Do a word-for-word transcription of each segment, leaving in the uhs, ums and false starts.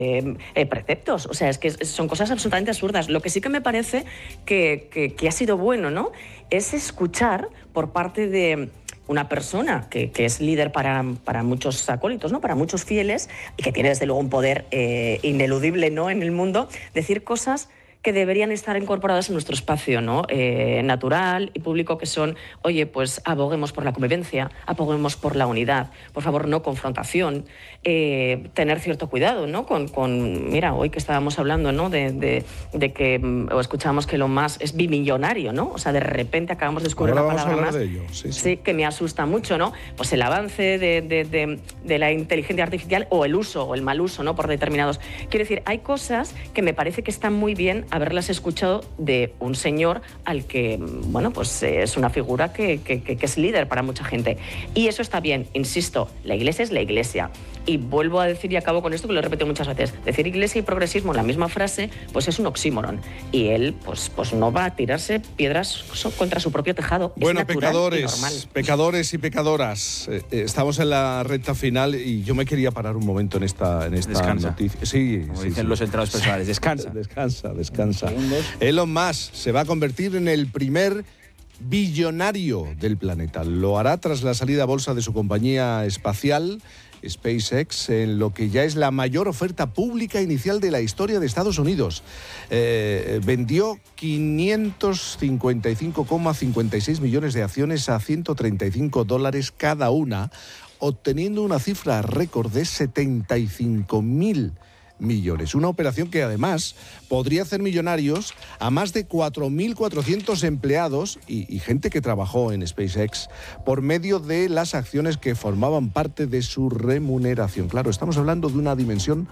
Eh, eh, preceptos, o sea, es que son cosas absolutamente absurdas. Lo que sí que me parece que, que, que ha sido bueno, ¿no?, es escuchar por parte de una persona que, que es líder para, para muchos acólitos, ¿no?, para muchos fieles, y que tiene desde luego un poder eh, ineludible, ¿no?, en el mundo, decir cosas que deberían estar incorporadas en nuestro espacio, ¿no?, eh, natural y público, que son, oye, pues aboguemos por la convivencia, aboguemos por la unidad, por favor, no confrontación, eh, tener cierto cuidado, ¿no?, con, con, mira, hoy que estábamos hablando, ¿no?, de, de, de que, o escuchamos que Elon Musk es bimillonario, ¿no?, o sea, de repente acabamos de descubrir Ahora una vamos palabra a hablar más, de ello. Sí, sí. sí, que me asusta mucho, ¿no?, pues el avance de, de, de, de la inteligencia artificial, o el uso, o el mal uso, ¿no?, por determinados. Quiero decir, hay cosas que me parece que están muy bien haberlas escuchado de un señor al que, bueno, pues es una figura que, que, que es líder para mucha gente. Y eso está bien, insisto, la Iglesia es la Iglesia. Y vuelvo a decir, y acabo con esto, que lo he repetido muchas veces, decir Iglesia y progresismo en la misma frase, pues es un oxímoron. Y él, pues, pues no va a tirarse piedras contra su propio tejado. Bueno, es natural pecadores, y normal. pecadores y pecadoras, eh, eh, estamos en la recta final y yo me quería parar un momento en esta, en esta Descansa. noticia. Sí, Como sí, dicen sí. los entrados personales, descansa. Descansa, descansa. Elon Musk se va a convertir en el primer billonario del planeta. Lo hará tras la salida a bolsa de su compañía espacial, SpaceX, en lo que ya es la mayor oferta pública inicial de la historia de Estados Unidos. Eh, vendió quinientos cincuenta y cinco coma cincuenta y seis millones de acciones a ciento treinta y cinco dólares cada una, obteniendo una cifra récord de setenta y cinco mil millones. Una operación que además podría hacer millonarios a más de cuatro mil cuatrocientos empleados y, y gente que trabajó en SpaceX por medio de las acciones que formaban parte de su remuneración. Claro, estamos hablando de una dimensión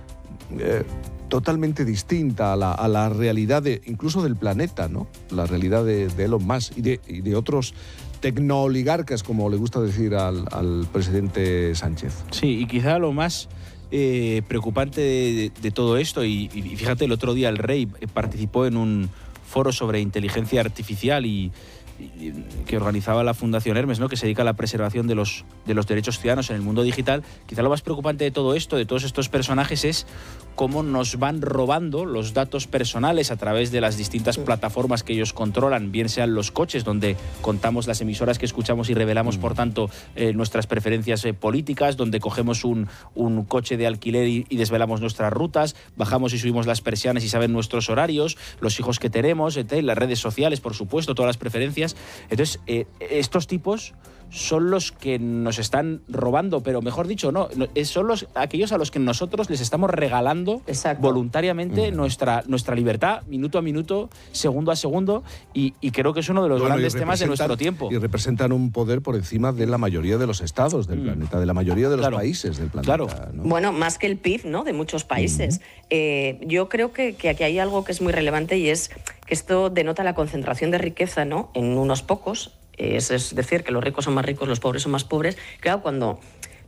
eh, totalmente distinta a la, a la realidad de, incluso del planeta, ¿no? La realidad de, de Elon Musk y de, y de otros tecnooligarcas, como le gusta decir al, al presidente Sánchez. Sí, y quizá lo más eh, preocupante de, de todo esto, y, y fíjate, el otro día el rey participó en un foro sobre inteligencia artificial y, y que organizaba la Fundación Hermes, ¿no?, que se dedica a la preservación de los, de los derechos ciudadanos en el mundo digital. Quizá lo más preocupante de todo esto, de todos estos personajes, es cómo nos van robando los datos personales a través de las distintas plataformas que ellos controlan, bien sean los coches, donde contamos las emisoras que escuchamos y revelamos, por tanto, eh, nuestras preferencias eh, políticas, donde cogemos un, un coche de alquiler y, y desvelamos nuestras rutas, bajamos y subimos las persianas y saben nuestros horarios, los hijos que tenemos, etcétera, las redes sociales, por supuesto, todas las preferencias. Entonces, eh, estos tipos son los que nos están robando, pero mejor dicho, no, son los, aquellos a los que nosotros les estamos regalando Exacto. voluntariamente mm. nuestra, nuestra libertad, minuto a minuto, segundo a segundo, y, y creo que es uno de los bueno, grandes temas de nuestro tiempo. Y representan un poder por encima de la mayoría de los estados del mm. planeta, de la mayoría de los claro. países del planeta. Claro. ¿no? Bueno, más que el P I B, ¿no?, de muchos países. Mm. Eh, yo creo que, que aquí hay algo que es muy relevante, y es que esto denota la concentración de riqueza, ¿no?, en unos pocos. Es, es decir, que los ricos son más ricos, los pobres son más pobres. Claro, cuando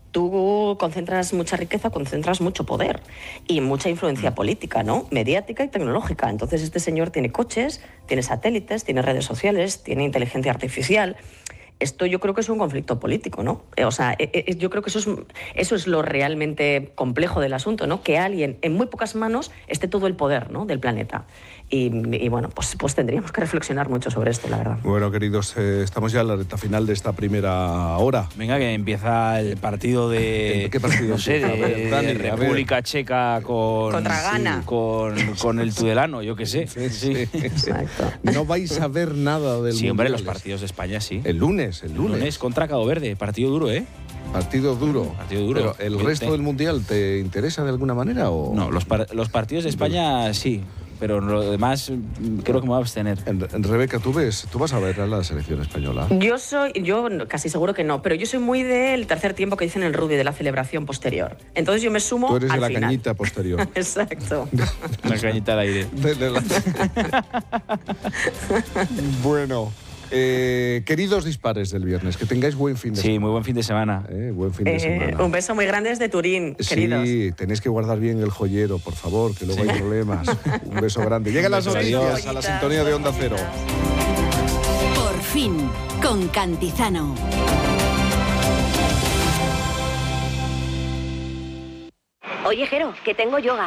tú concentras mucha riqueza, concentras mucho poder y mucha influencia política, ¿no?, mediática y tecnológica. Entonces este señor tiene coches, tiene satélites, tiene redes sociales, tiene inteligencia artificial. Esto yo creo que es un conflicto político, ¿no? O sea, yo creo que eso es, eso es lo realmente complejo del asunto, ¿no? Que alguien en muy pocas manos esté todo el poder, ¿no?, del planeta. Y, y bueno, pues, pues tendríamos que reflexionar mucho sobre esto, la verdad. Bueno, queridos, eh, estamos ya en la recta final de esta primera hora. Venga, que empieza el partido de... ¿Qué partido? No sé, de, ver, Dani, de República Checa con... Contra Ghana. Sí, con, con el Tudelano, yo qué sé. Sí, sí, sí. Exacto. No vais a ver nada del Sí, hombre, mundial. los partidos de España, sí. El lunes, el lunes. El lunes contra Cabo Verde, partido duro, ¿eh? Partido duro. Partido duro. Pero ¿el resto del mundial te interesa de alguna manera o...? No, los, par los partidos de España sí, pero lo demás creo que me voy a abstener. En, en Rebeca, ¿tú ves, tú vas a ver a la selección española? Yo soy, yo casi seguro que no, pero yo soy muy del tercer tiempo que dicen el rugby, de la celebración posterior. Entonces yo me sumo Tú eres al de la final. cañita posterior. Exacto. La cañita al aire. De, de la... Bueno... Eh, queridos dispares del viernes, que tengáis buen fin de sí, semana. Sí, muy buen fin de semana. Eh, buen fin de eh, semana. Un beso muy grande desde Turín, sí, queridos. Sí, tenéis que guardar bien el joyero, por favor, que luego sí. hay problemas. Un beso grande. Llegan las noticias Adiós. a la sintonía de Onda Cero. Por fin, con Cantizano. Oye, Jero, que tengo yoga.